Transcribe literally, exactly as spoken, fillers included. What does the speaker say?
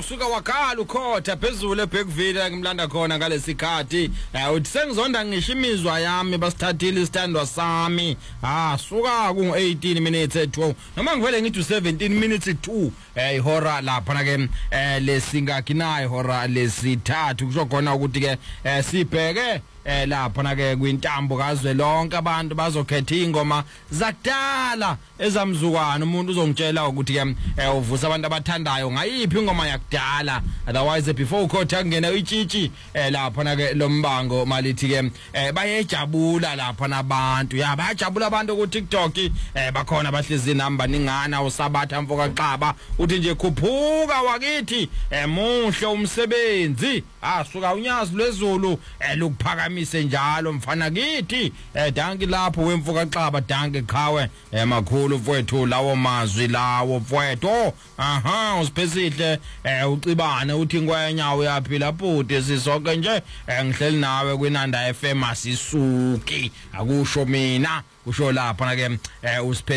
usuka wakhala ukhotha phezulu eBackville ngimlanda khona ngalesikhathi uthi sengizonda ngisho imizwa yami basithathile isithandwa sami ah suka ku eighteen minutes two noma ngivele ngithi seventeen minutes two eh ihora lapha na ke lesingakina ihora lesithathu kusho khona ukuthi ke sibheke eh lapha na ke kwintambo kazwe lonke abantu bazokhetha ingoma zakudala ezamzukwana umuntu uzongitshela ukuthi ke uvusa abantu abathandayo ngayiphi ingoma yakudala otherwise before ukhotha kungena itshitshi eh lapha na ke lombango malithi ke bayejabula lapha nabantu ya bayajabula abantu ku TikTok eh bakhona bahlezi number ningana usabatha mfoka xaba uthi nje khuphuka wakithi emuhle umsebenzi asuka unyazi lwezulu elukuphakamisa njalo mfana kithi eh danki lapho wemfuka xaba danki qhawe emakhulu mfowethu lawo mazwi lawo mfowethu aha usiphesihle eh ucibane uthi ngwenya uyaphila bhuti sisonke nje ngihleli nawe kwinanda F M asisuki akusho mina kusho lapha na ke